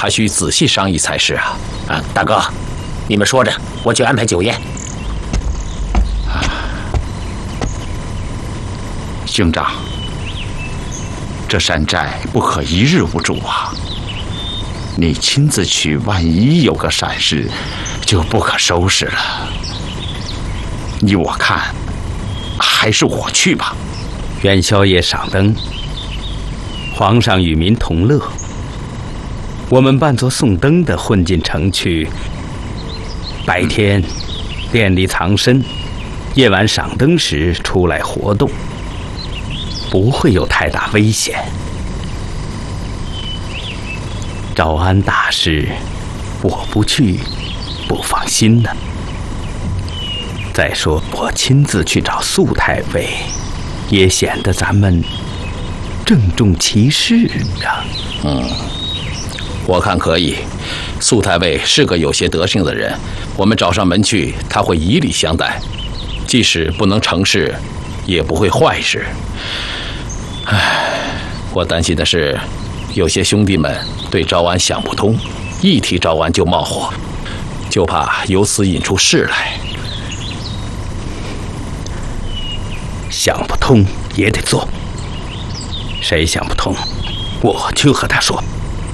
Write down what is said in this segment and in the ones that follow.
还需仔细商议才是啊！ 大哥，你们说着，我去安排酒宴。 兄长，这山寨不可一日无主啊！你亲自去，万一有个闪失，就不可收拾了。依我看，还是我去吧。 元宵夜赏灯，皇上与民同乐。我们扮作送灯的混进城去，白天店里藏身，夜晚赏灯时出来活动，不会有太大危险。招安大事，我不去，不放心呢。再说，我亲自去找肃太尉，也显得咱们郑重其事啊。 我看可以。肃太尉是个有些德行的人，我们找上门去，他会以礼相待，即使不能成事，也不会坏事。我担心的是，有些兄弟们对招安想不通，一提招安就冒火，就怕由此引出事来。 想不通也得做，谁想不通，我去和他说。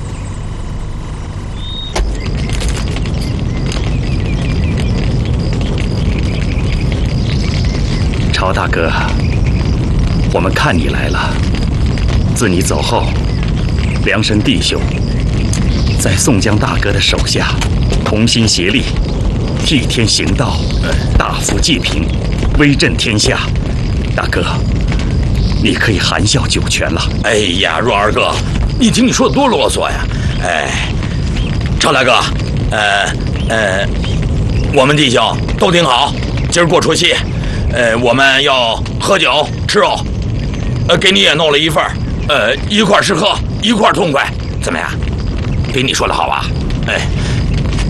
曹大哥，我们看你来了。自你走后，梁山弟兄在宋江大哥的手下，同心协力，替天行道，大富济贫，威震天下。大哥，你可以含笑九泉了。 哎呀，若二哥，你听你说的多啰嗦呀！常大哥，我们弟兄都挺好，今儿过除夕，我们要喝酒吃肉，给你也弄了一份，一块吃喝，一块痛快，怎么样？比你说的好吧？